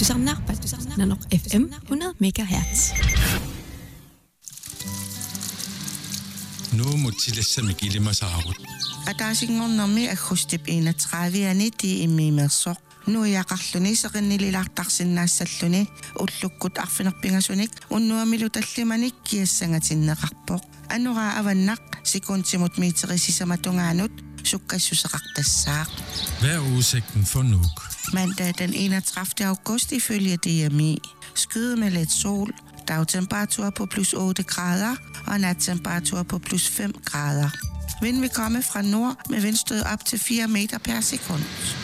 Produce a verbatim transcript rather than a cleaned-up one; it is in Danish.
Pastusarnaar, Nanok F M hundrede megahertz. Nu mutilassa kilimasaarut. Ataasinngornermi agustip enogtredive immiimersoq. Nu yaqarluni seqinnililaartarsinnaassalluni ullukkut arfinerpingasunik unnuamilu tallimanik kiassangatinneqarpoq. Anuraa avannaq sekuntimut miiterisisamatugaanut sukkassuseqartassaaq. Hvad er udsigten for Nuuk? Mandag den enogtredivte august ifølge D M I. Skyde med lidt sol, dagtemperatur på plus otte grader og nattemperatur på plus fem grader. Vind vil komme fra nord med vindstød op til fire meter per sekund.